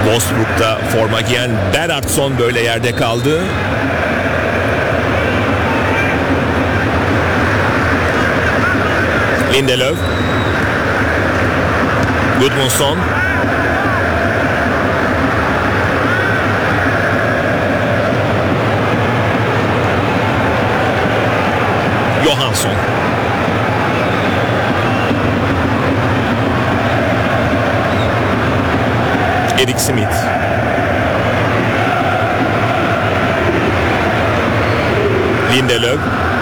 Wolfsburg'da forma giyen Bernhardsson böyle yerde kaldı. Lindelöf, Gudmundsson, Johansson, Erik Smith, Lindelöf,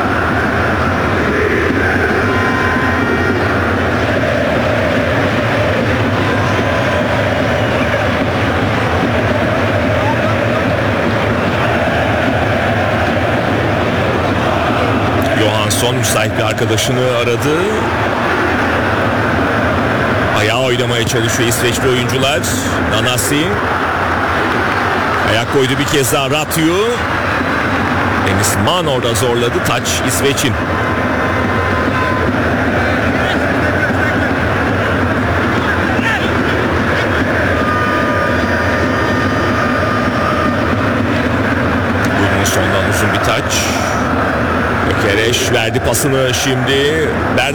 Johansson müsait bir arkadaşını aradı. Ayağa oynamaya çalışıyor İsveçli oyuncular. Nanasi ayak koydu bir kez daha. Ratio, Dennis Mann orada zorladı. Taç İsveç'in. Gudmundsson'dan uzun bir taç. Kereş verdi pasını şimdi.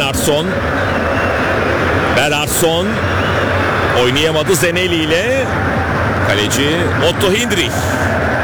Bernhardsson oynayamadı Zeneli ile. Kaleci Otto Hindrich.